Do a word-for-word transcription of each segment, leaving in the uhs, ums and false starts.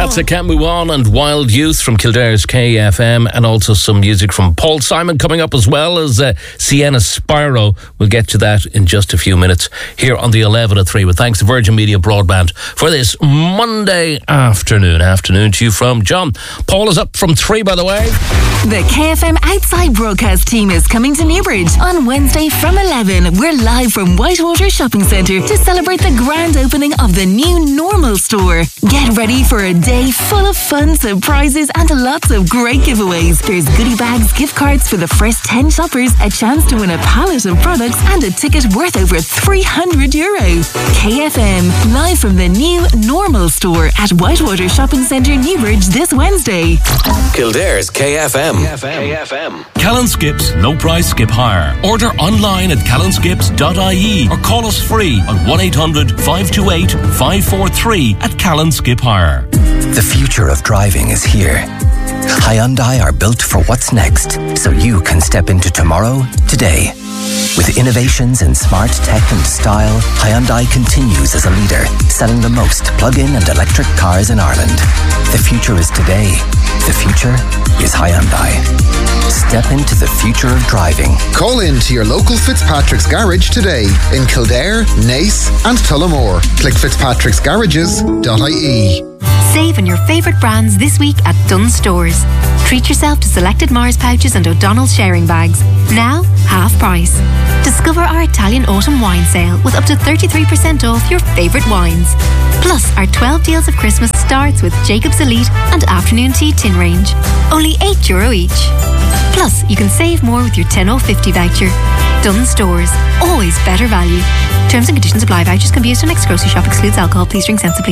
That's it, Can't Move On and Wild Youth from Kildare's K F M, and also some music from Paul Simon coming up, as well as uh, Sienna Spyro. We'll get to that in just a few minutes here on the eleven at three, with thanks to Virgin Media Broadband for this Monday afternoon. Afternoon to you from John. Paul is up from three, by the way. The K F M Outside Broadcast team is coming to Newbridge on Wednesday from eleven. We're live from Whitewater Shopping Centre to celebrate the grand opening of the new Normal store. Get ready for a day full of fun, surprises and lots of great giveaways. There's goodie bags, gift cards for the first ten shoppers, a chance to win a pallet of products and a ticket worth over three hundred euro. K F M, live from the new Normal store at Whitewater Shopping Centre, Newbridge this Wednesday. Kildare's K F M. K F M. Callan Skips, no price skip hire. Order online at callan skips dot I E or call us free on one eight hundred five two eight five four three at Callan Skip Hire. The future of driving is here. Hyundai are built for what's next, so you can step into tomorrow, today. With innovations in smart tech and style, Hyundai continues as a leader, selling the most plug-in and electric cars in Ireland. The future is today. The future is Hyundai. Step into the future of driving. Call in to your local Fitzpatrick's Garage today in Kildare, Nace and Tullamore. Click fitzpatricks garages dot I E. Save on your favourite brands this week at Dunnes Stores. Treat yourself to selected Mars pouches and O'Donnell's sharing bags. Now, half price. Discover our Italian autumn wine sale with up to thirty-three percent off your favourite wines. Plus, our twelve deals of Christmas starts with Jacob's Elite and Afternoon Tea tin range. Only eight euro each. Plus, you can save more with your ten oh fifty voucher. Dunnes Stores. Always better value. Terms and conditions apply. Vouchers can be used on next grocery shop. Excludes alcohol. Please drink sensibly.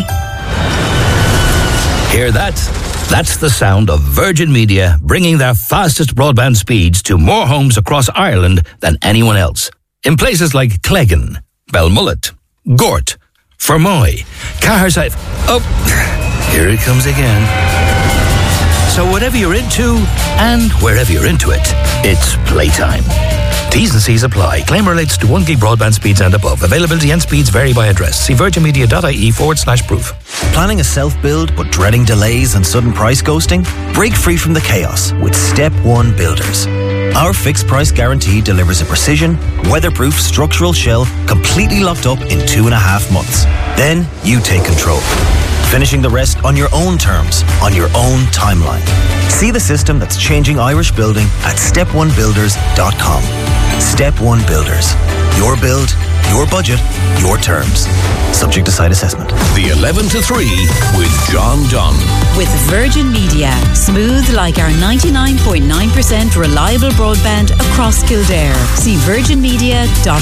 Hear that? That's the sound of Virgin Media bringing their fastest broadband speeds to more homes across Ireland than anyone else. In places like Cleggan, Belmullet, Gort, Fermoy, Caherside... Oh, here it comes again. So whatever you're into, and wherever you're into it, it's playtime. T's and C's apply. Claim relates to one gig broadband speeds and above. Availability and speeds vary by address. See virginmedia dot I E forward slash proof. Planning a self-build but dreading delays and sudden price ghosting? Break free from the chaos with Step One Builders. Our fixed price guarantee delivers a precision, weatherproof structural shell completely locked up in two and a half months. Then you take control. Finishing the rest on your own terms, on your own timeline. See the system that's changing Irish building at step one builders dot com. Step One Builders. Your build, your budget, your terms. Subject to site assessment. The eleven to three with John Dunn. With Virgin Media. Smooth like our ninety-nine point nine percent reliable broadband across Kildare. See virgin media dot